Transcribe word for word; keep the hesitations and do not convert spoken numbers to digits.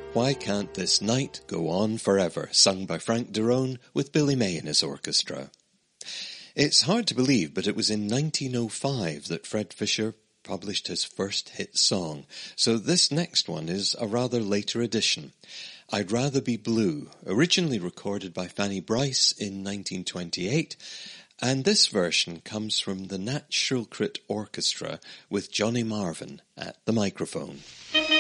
Why Can't This Night Go On Forever, sung by Frank Derone with Billy May and his orchestra. It's hard to believe, but it was in nineteen oh five that Fred Fisher published his first hit song, so this next one is a rather later edition. I'd Rather Be Blue, originally recorded by Fanny Bryce in nineteen twenty-eight, and this version comes from the Nat Shrilkrit Orchestra with Johnny Marvin at the microphone.